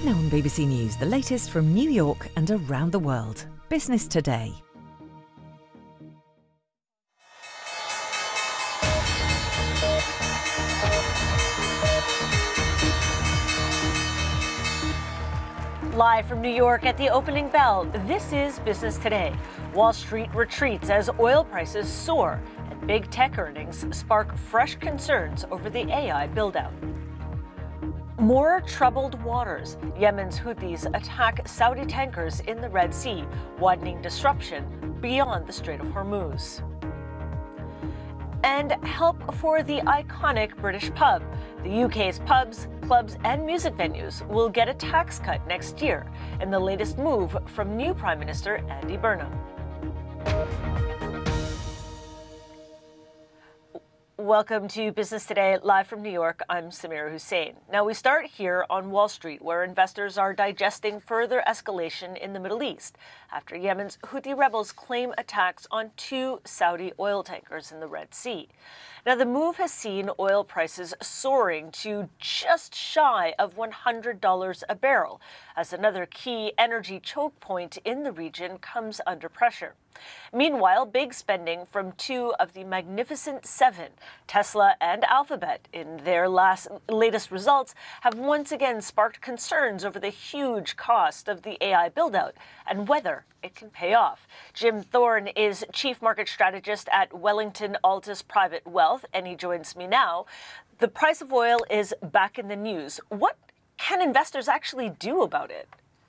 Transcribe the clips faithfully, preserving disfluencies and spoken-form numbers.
Now on B B C News, the latest from New York and around the world. Business Today. Live from New York at the opening bell, this is Business Today. Wall Street retreats as oil prices soar and big tech earnings spark fresh concerns over the A I buildout. More troubled waters. Yemen's Houthis attack Saudi tankers in the Red Sea, widening disruption beyond the Strait of Hormuz. And help for the iconic British pub. The U K's pubs, clubs, and music venues will get a tax cut next year, in the latest move from new Prime Minister Andy Burnham. Welcome to Business Today, live from New York. I'm Samira Hussein. Now, we start here on Wall Street, where investors are digesting further escalation in the Middle East after Yemen's Houthi rebels claim attacks on two Saudi oil tankers in the Red Sea. Now, the move has seen oil prices soaring to just shy of one hundred dollars a barrel, as another key energy choke point in the region comes under pressure. Meanwhile, big spending from two of the Magnificent Seven, Tesla and Alphabet, in their last latest results, have once again sparked concerns over the huge cost of the A I buildout and whether it can pay off. Jim Thorne is Chief Market Strategist at Wellington Altus Private Wealth, and he joins me now. The price of oil is back in the news. What can investors actually do about it?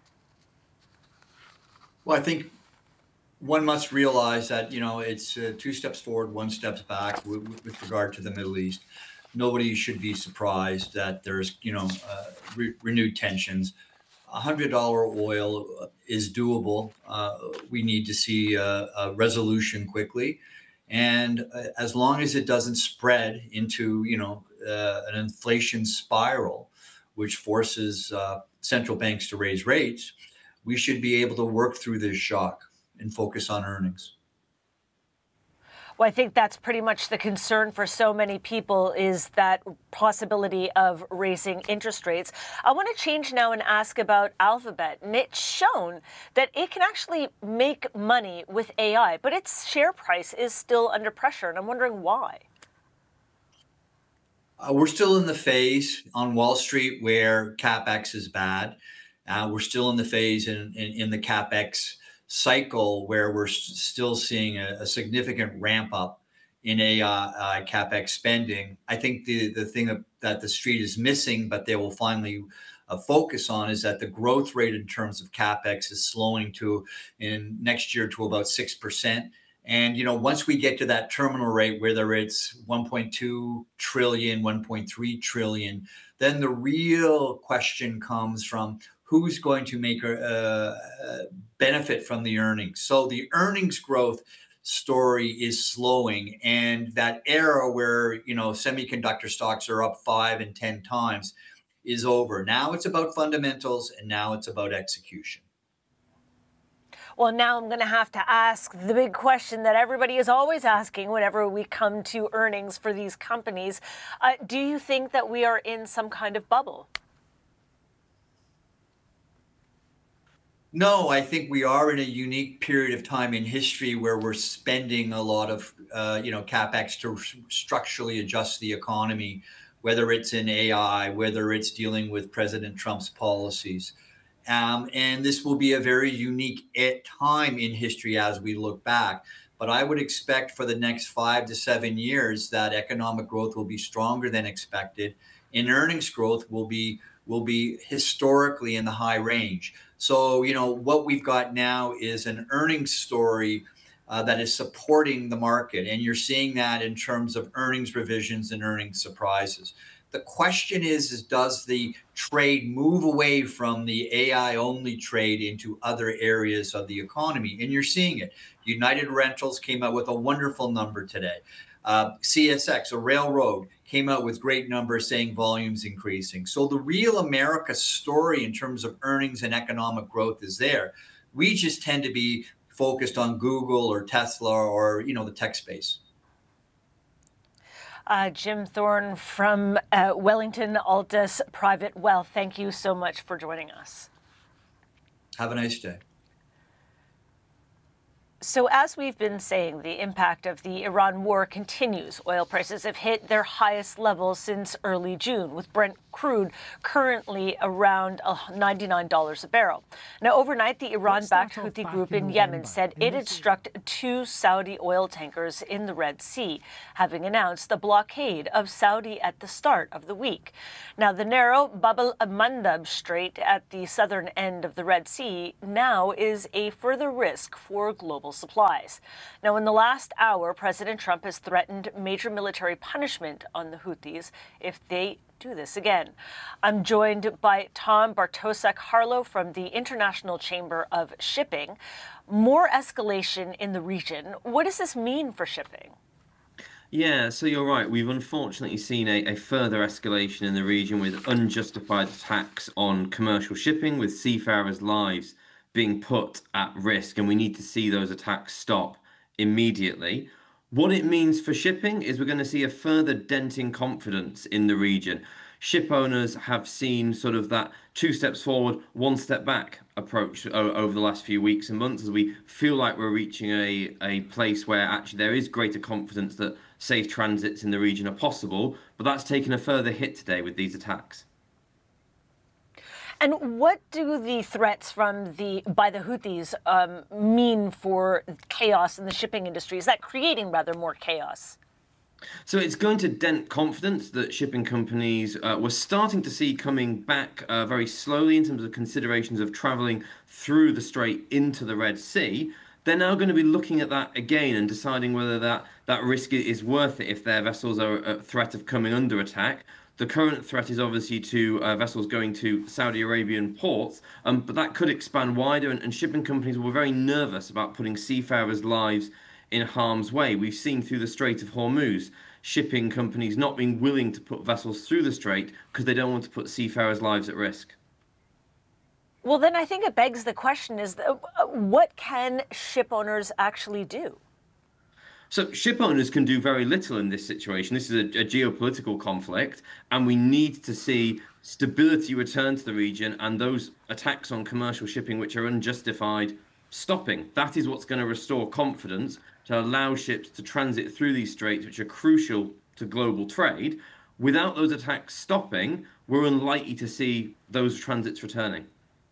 Well, I think one must realize that, you know, it's uh, two steps forward, one steps back with, with regard to the Middle East. Nobody should be surprised that there's, you know, uh, re- renewed tensions. one hundred dollars oil is doable. Uh, we need to see a, a resolution quickly. And uh, as long as it doesn't spread into, you know, uh, an inflation spiral, which forces uh, central banks to raise rates, we should be able to work through this shock and focus on earnings. Well, I think that's pretty much the concern for so many people, is that possibility of raising interest rates. I want to change now and ask about Alphabet. And it's shown that it can actually make money with A I, but its share price is still under pressure. And I'm wondering why. Uh, we're still in the phase on Wall Street where CapEx is bad. Uh, we're still in the phase in, in, in the CapEx cycle where we're st- still seeing a, a significant ramp up in A I uh, CapEx spending. I think the, the thing that, that the street is missing, but they will finally uh, focus on, is that the growth rate in terms of CapEx is slowing to in next year to about six percent. And, you know, once we get to that terminal rate, whether it's one point two trillion, one point three trillion, then the real question comes from who's going to make a, a benefit from the earnings. So the earnings growth story is slowing, and that era where, you know, semiconductor stocks are up five and ten times is over. Now it's about fundamentals, and now it's about execution. Well, now I'm going to have to ask the big question that everybody is always asking whenever we come to earnings for these companies. Uh, do you think that we are in some kind of bubble? No, I think we are in a unique period of time in history where we're spending a lot of, uh, you know, CapEx to structurally adjust the economy, whether it's in A I, whether it's dealing with President Trump's policies. Um, and this will be a very unique time in history as we look back. But I would expect for the next five to seven years that economic growth will be stronger than expected, and earnings growth will be will be historically in the high range. So, you know, what we've got now is an earnings story uh, that is supporting the market. And you're seeing that in terms of earnings revisions and earnings surprises. The question is, is does the trade move away from the A I only trade into other areas of the economy? And you're seeing it. United Rentals came out with a wonderful number today. Uh, C S X, a railroad, came out with great numbers saying volumes increasing. So the real America story in terms of earnings and economic growth is there. We just tend to be focused on Google or Tesla or, you know, the tech space. Uh, Jim Thorne from uh, Wellington Altus Private Wealth, thank you so much for joining us. Have a nice day. So as we've been saying, the impact of the Iran war continues. Oil prices have hit their highest levels since early June, with Brent crude currently around ninety-nine dollars a barrel. Now, overnight, the Iran-backed Houthi group in Yemen said it had struck two Saudi oil tankers in the Red Sea, having announced a blockade of Saudi at the start of the week. Now, the narrow Bab el-Mandab Strait at the southern end of the Red Sea now is a further risk for global supplies. Now, in the last hour, President Trump has threatened major military punishment on the Houthis if they do this again. I'm joined by Tom Bartosek-Harlow from the International Chamber of Shipping. More escalation in the region. What does this mean for shipping? Yeah, so you're right. We've unfortunately seen a, a further escalation in the region with unjustified attacks on commercial shipping, with seafarers' lives being put at risk, and we need to see those attacks stop immediately. What it means for shipping is we're going to see a further dent in confidence in the region. Ship owners have seen sort of that two steps forward, one step back approach over the last few weeks and months, as we feel like we're reaching a, a place where actually there is greater confidence that safe transits in the region are possible, but that's taken a further hit today with these attacks. And what do the threats from the by the Houthis um, mean for chaos in the shipping industry? Is that creating rather more chaos? So it's going to dent confidence that shipping companies uh, were starting to see coming back uh, very slowly in terms of considerations of traveling through the strait into the Red Sea. They're now going to be looking at that again and deciding whether that, that risk is worth it if their vessels are at threat of coming under attack. The current threat is obviously to uh, vessels going to Saudi Arabian ports, um, but that could expand wider, and, and shipping companies were very nervous about putting seafarers' lives in harm's way. We've seen through the Strait of Hormuz, shipping companies not being willing to put vessels through the strait because they don't want to put seafarers' lives at risk. Well, then I think it begs the question is, uh, what can ship owners actually do? So ship owners can do very little in this situation. This is a, a geopolitical conflict, and we need to see stability return to the region and those attacks on commercial shipping, which are unjustified, stopping. That is what's going to restore confidence to allow ships to transit through these straits, which are crucial to global trade. Without those attacks stopping, we're unlikely to see those transits returning.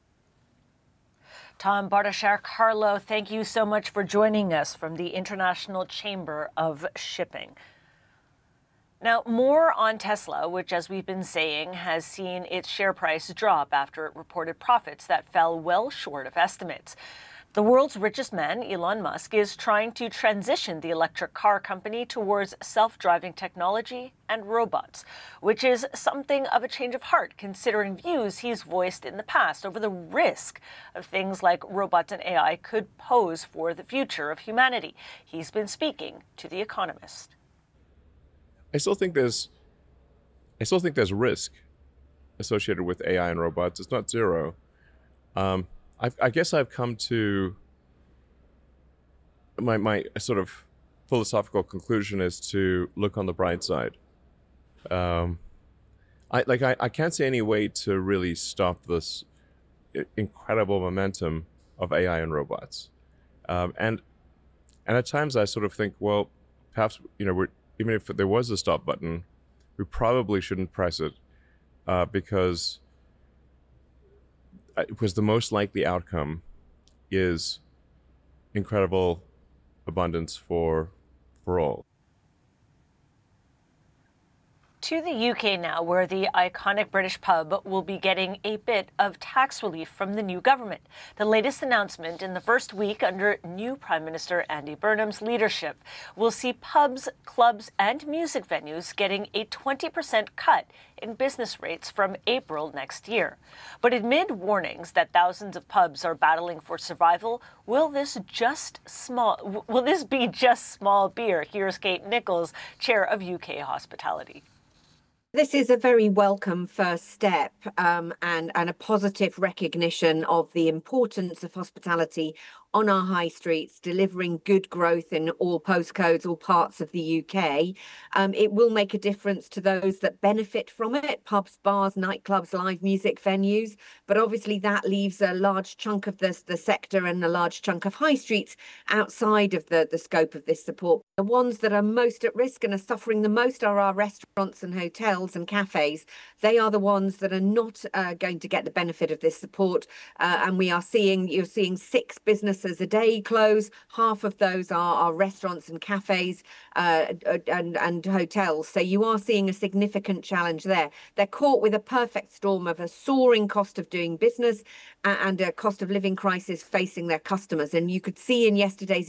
Tom Bartosek-Harlow, thank you so much for joining us from the International Chamber of Shipping. Now, more on Tesla, which, as we've been saying, has seen its share price drop after it reported profits that fell well short of estimates. The world's richest man, Elon Musk, is trying to transition the electric car company towards self-driving technology and robots, which is something of a change of heart considering views he's voiced in the past over the risk of things like robots and A I could pose for the future of humanity. He's been speaking to The Economist. I still think there's, I still think there's risk associated with A I and robots. It's not zero. Um, I, I guess I've come to my my sort of philosophical conclusion is to look on the bright side. Um, I like I, I can't see any way to really stop this incredible momentum of A I and robots, um, and and at times I sort of think, well, perhaps you know, we're, even if there was a stop button, we probably shouldn't press it uh, because. Because the most likely outcome is incredible abundance for for all. To the U K now, where the iconic British pub will be getting a bit of tax relief from the new government. The latest announcement in the first week under new Prime Minister Andy Burnham's leadership will see pubs, clubs and music venues getting a twenty percent cut in business rates from April next year. But amid warnings that thousands of pubs are battling for survival, will this just small will this be just small beer? Here's Kate Nichols, chair of U K Hospitality. This is a very welcome first step um, and, and a positive recognition of the importance of hospitality on our high streets, delivering good growth in all postcodes, all parts of the U K. Um, it will make a difference to those that benefit from it, pubs, bars, nightclubs, live music venues. But obviously that leaves a large chunk of this, the sector and a large chunk of high streets outside of the, the scope of this support. The ones that are most at risk and are suffering the most are our restaurants and hotels and cafes. They are the ones that are not uh, going to get the benefit of this support. Uh, and we are seeing, you're seeing six businesses a day close. Half of those are, are restaurants and cafes uh, and, and hotels. So you are seeing a significant challenge there. They're caught with a perfect storm of a soaring cost of doing business and a cost of living crisis facing their customers. And you could see in yesterday's